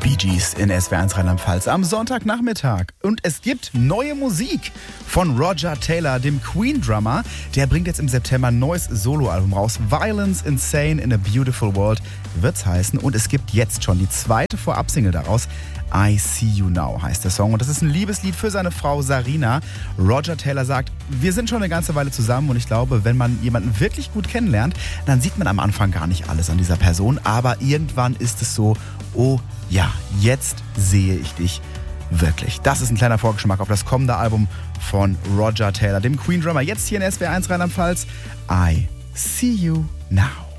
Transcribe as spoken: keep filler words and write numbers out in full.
Bee Gees in S W R eins Rheinland-Pfalz am Sonntagnachmittag. Und es gibt neue Musik von Roger Taylor, dem Queen-Drummer. Der bringt jetzt im September ein neues Soloalbum raus. Violence Insane in a Beautiful World wird's heißen. Und es gibt jetzt schon die zweite Vorab-Single daraus. I See You Now heißt der Song. Und das ist ein Liebeslied für seine Frau Sarina. Roger Taylor sagt, wir sind schon eine ganze Weile zusammen und ich glaube, wenn man jemanden wirklich gut kennenlernt, dann sieht man am Anfang gar nicht alles an dieser Person. Aber irgendwann ist es so, oh ja, jetzt sehe ich dich wirklich. Das ist ein kleiner Vorgeschmack auf das kommende Album von Roger Taylor, dem Queen Drummer. Jetzt hier in S W R eins Rheinland-Pfalz. I See You Now.